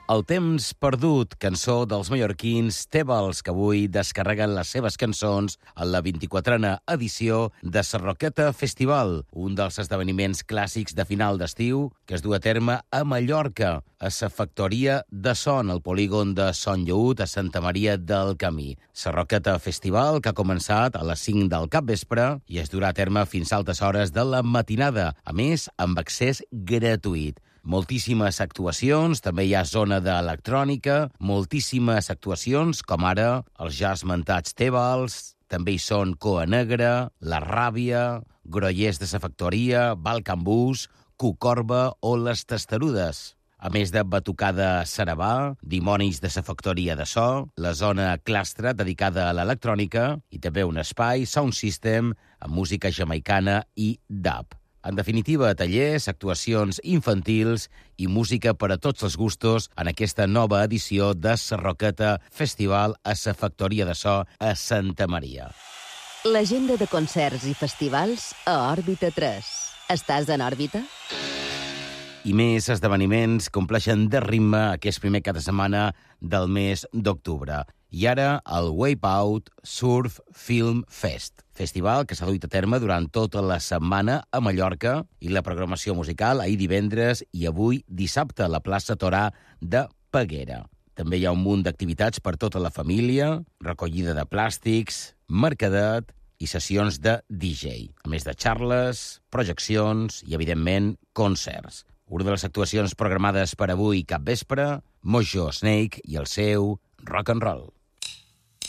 El temps perdut, cançó dels mallorquins Tèbals, que avui descarreguen les seves cançons en la 24a edició de Sarroqueta Festival, un dels esdeveniments clàssics de final d'estiu que es du a terme a Mallorca, a sa factoria de son, al polígon de Son Lleut, a Santa Maria del Camí. Sarroqueta Festival, que ha començat a les 5 del capvespre i es durà a terme fins a altes hores de la matinada, a més, amb accés gratuït. Moltíssimes actuacions, també hi ha zona d'electrònica, moltíssimes actuacions, com ara els ja esmentats Tèbals, també hi són Coa Negra, La Ràbia, Grollers de sa Factoria, Balcambús, Cucorba o Les Testarudes. A més de batucada Sarabà, Dimonis de sa Factoria de So, la zona Clastre dedicada a l'electrònica i també un espai Sound System amb música jamaicana i dub. En definitiva, tallers, actuacions infantils i música per a tots els gustos en aquesta nova edició de Sarroqueta Festival a sa Factoria de So a Santa Maria. L'agenda de concerts i festivals a Òrbita 3. Estàs en òrbita? I més esdeveniments compleixen de ritme aquest primer cap de setmana del mes d'octubre. I ara el Wipeout Surf Film Fest, festival que s'ha duit a terme durant tota la setmana a Mallorca i la programació musical ahir divendres i avui dissabte a la plaça Torà de Peguera. També hi ha un munt d'activitats per tota la família, recollida de plàstics, mercadet i sessions de DJ, a més de xarles, projeccions i, evidentment, concerts. Una de les actuacions programades per avui capvespre, Mojo Snake i el seu Rock and Roll.